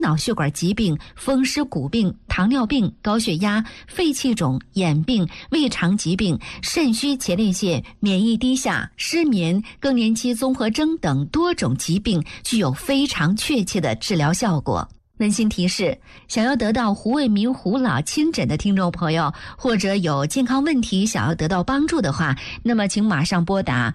脑血管疾病、风湿骨病、糖尿病、高血压、肺气肿、眼病、胃肠疾病、肾虚前列腺、免疫低下、失眠、更年期综合征等多种疾病具有非常确切的治疗效果。温馨提示：想要得到胡卫民胡老亲诊的听众朋友，或者有健康问题想要得到帮助的话，那么请马上拨打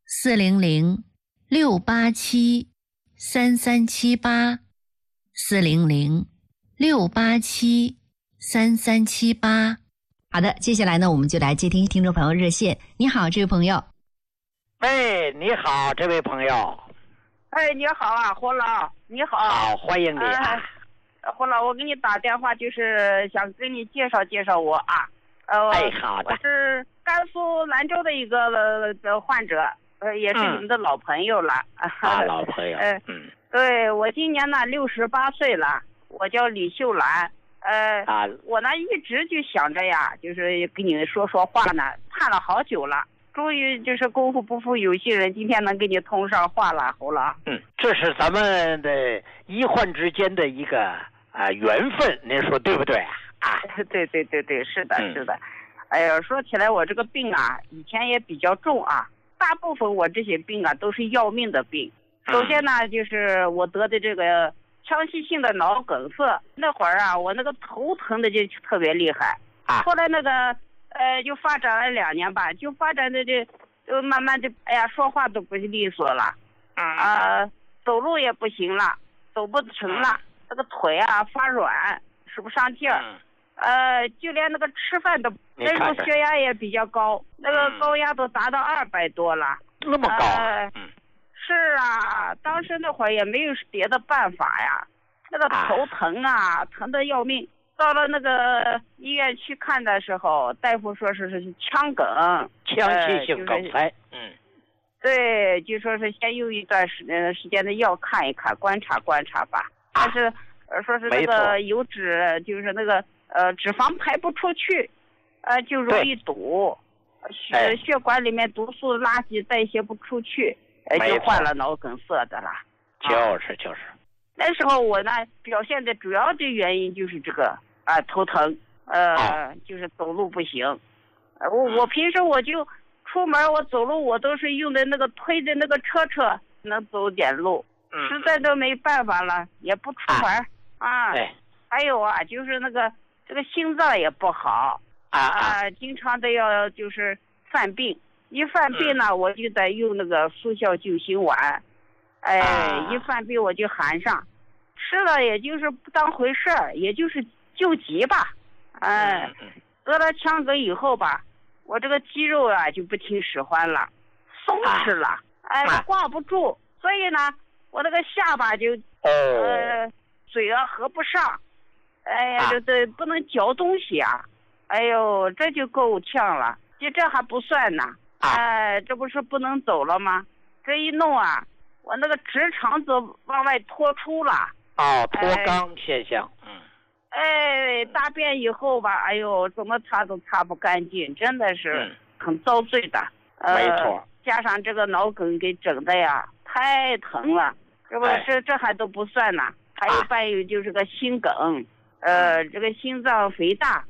400-687-3378。400-687-3378。好的，接下来呢，我们就来接听听众朋友热线。你好，这位朋友。 喂，你好，这位朋友。 哎，你好啊，胡老，你好。 好，欢迎你啊。 胡老，我给你打电话就是想跟你介绍介绍我啊。 哎，好的。 我是甘肃兰州的一个患者，也是你们的老朋友了。 老朋友。 对，我今年呢68岁了，我叫李秀兰。我呢一直就想着呀，就是跟你说说话呢，盼了好久了。终于就是功夫不负有心人，今天能跟你通上话了，胡老。 这是咱们的医患之间的一个缘分，您说对不对啊？ 对，是的，是的。哎呀，说起来我这个病啊，以前也比较重啊，大部分我这些病啊都是要命的病。首先呢，就是我得的这个腔隙性的脑梗塞，那会儿啊，我那个头疼的就特别厉害。后来那个就发展了2年吧，就发展的就慢慢的，哎呀，说话都不利索了，走路也不行了，走不成了，那个腿啊发软，使不上劲儿，就连那个吃饭都，那时候血压也比较高，那个高压都达到200多了， 那么高。 是啊，当时那会儿也没有别的办法呀，那个头疼啊，疼得要命。到了那个医院去看的时候，大夫说是腔梗， 腔隙性梗塞。 对，就说是先用一段时间的药看一看，观察观察吧。但是说是那个油脂，就是那个脂肪排不出去，就容易堵，血管里面毒素垃圾代谢不出去，就患了脑梗塞的了。 就是。 那时候我呢表现的主要的原因就是这个头疼，就是走路不行。我平时我就出门，我走路我都是用的那个推的那个车能走点路，实在都没办法了，也不出门还有啊，就是那个这个心脏也不好经常的要就是犯病，一犯病呢，我就得用那个速效救心丸，一犯病我就含上，吃了也就是不当回事儿，也就是救急吧，得了腔梗以后吧，我这个肌肉啊就不听使唤了，松弛了，挂不住，所以呢，我那个下巴就嘴啊合不上，这不能嚼东西啊，哎呦，这就够呛了，就这还不算呢，这不是不能走了吗？这一弄啊，我那个直肠子往外脱出了。 脱肛现象。 大便以后吧，哎呦，怎么擦都擦不干净，真的是很遭罪的。 没错。 加上这个脑梗给整的呀，太疼了。这还都不算呢，还有伴有就是个心梗，这个心脏肥大。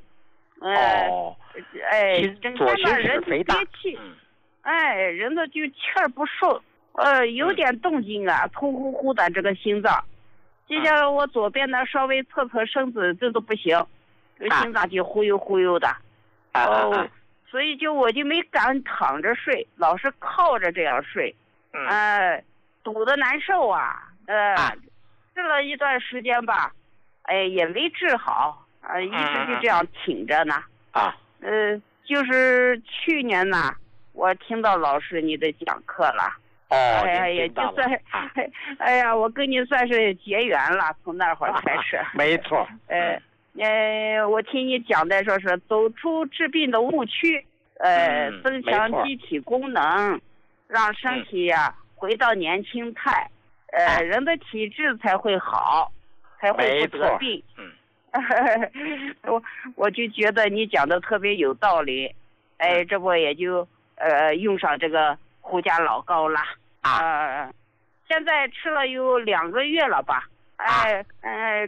整天呢人就憋气，人的就气儿不顺，有点动静啊，突呼呼的这个心脏。就像我左边呢稍微侧身子，这都不行，这个心脏就忽悠忽悠的。所以我就没敢躺着睡，老是靠着这样睡，堵得难受啊。治了一段时间吧，也没治好，一直就这样挺着呢。就是去年呢，我听到老师你的讲课了。也就算，我跟你算是结缘了，从那会儿开始。 没错。 我听你讲的说是走出治病的误区，增强机体功能，让身体呀回到年轻态，人的体质才会好，才会不得病。我就觉得你讲的特别有道理，这不也就用上这个胡家老膏了。现在吃了有2个月了吧， 哎，